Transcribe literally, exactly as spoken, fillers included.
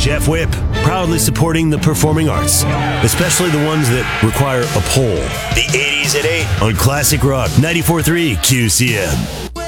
Jeff Whip, proudly supporting the performing arts, especially the ones that require a pole. The eighties at eight on Classic Rock ninety-four point three Q C M.